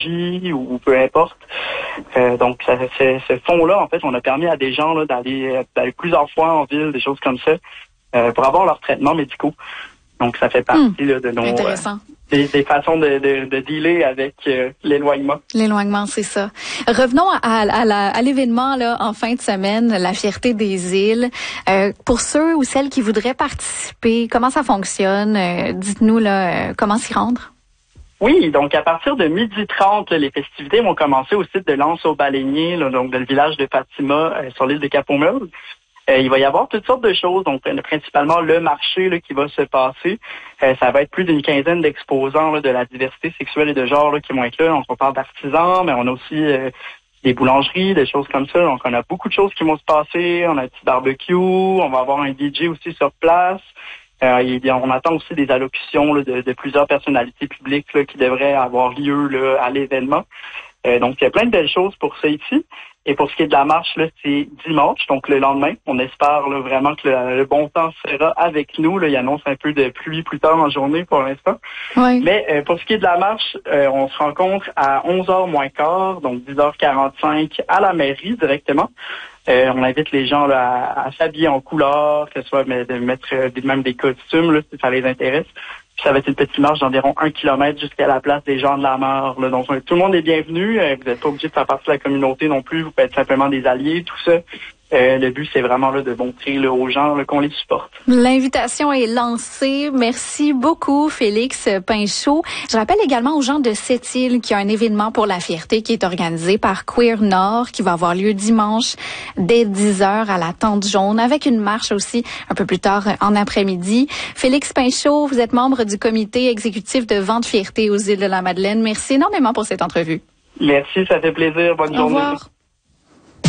ou peu importe. Donc, ce fonds-là, en fait, on a permis à des gens là, d'aller plusieurs fois en ville, des choses comme ça, pour avoir leurs traitements médicaux. Donc, ça fait partie là, de nos des façons de dealer avec l'éloignement. L'éloignement, c'est ça. Revenons à l'événement là en fin de semaine, la Fierté des îles. Pour ceux ou celles qui voudraient participer, comment ça fonctionne? Dites-nous là, comment s'y rendre? Oui, donc à partir de 12h30, les festivités vont commencer au site de l'Anse-aux-Baleiniers, là, donc dans le village de Fatima, sur l'île de Cap-aux-Meules. Il va y avoir toutes sortes de choses, donc principalement le marché là, qui va se passer. Ça va être plus d'une quinzaine d'exposants là, de la diversité sexuelle et de genre là, qui vont être là. Donc on parle d'artisans, mais on a aussi des boulangeries, des choses comme ça. Donc on a beaucoup de choses qui vont se passer. On a un petit barbecue, on va avoir un DJ aussi sur place. On attend aussi des allocutions là, de plusieurs personnalités publiques là, qui devraient avoir lieu là, à l'événement. Donc, il y a plein de belles choses pour ça ici. Et pour ce qui est de la marche, là, c'est dimanche, donc le lendemain. On espère là, vraiment que le bon temps sera avec nous. Là, il annonce un peu de pluie plus tard en journée pour l'instant. Oui. Mais pour ce qui est de la marche, on se rencontre à 11h moins quart, donc 10h45 à la mairie directement. On invite les gens là, à s'habiller en couleur, que ce soit de mettre même des costumes là, si ça les intéresse. Puis ça va être une petite marche d'environ 1 kilomètre jusqu'à la place des gens de la mort. Là. Donc tout le monde est bienvenu. Vous n'êtes pas obligé de faire partie de la communauté non plus. Vous pouvez être simplement des alliés, tout ça. Le but, c'est vraiment là, de montrer là, aux gens là, qu'on les supporte. L'invitation est lancée. Merci beaucoup, Félix Pinchot. Je rappelle également aux gens de Sept-Îles qu'il y a un événement pour la fierté qui est organisé par Queer Nord qui va avoir lieu dimanche dès 10h à la Tente Jaune avec une marche aussi un peu plus tard en après-midi. Félix Pinchot, vous êtes membre du comité exécutif de Vente Fierté aux Îles de la Madeleine. Merci énormément pour cette entrevue. Merci, ça fait plaisir. Bonne journée. Au revoir.